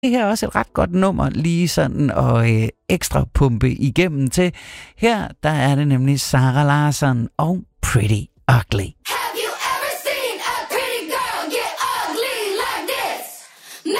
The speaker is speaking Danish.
det her er også et ret godt nummer, lige sådan og ekstra pumpe igennem til. Her, der er det nemlig Zara Larsson og Pretty Ugly.